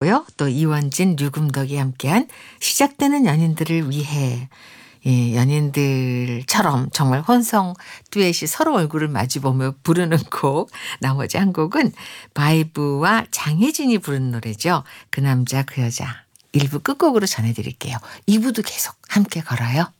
들었고요. 또 이원진, 류금덕이 함께한 시작되는 연인들을 위해 연인들처럼 정말 혼성 듀엣이 서로 얼굴을 마주보며 부르는 곡. 나머지 한 곡은 바이브와 장혜진이 부른 노래죠. 그 남자 그 여자. 1부 끝곡으로 전해드릴게요. 2부도 계속 함께 걸어요.